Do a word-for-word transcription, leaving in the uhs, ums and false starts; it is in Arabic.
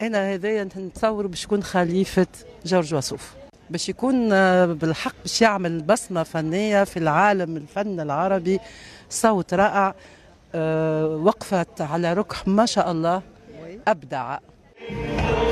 انا هذايا نتصور باش يكون خليفه جورج وسوف، باش يكون بالحق باش يعمل بصمه فنيه في العالم الفن العربي. صوت رائع، وقفت على ركح ما شاء الله، ابدع.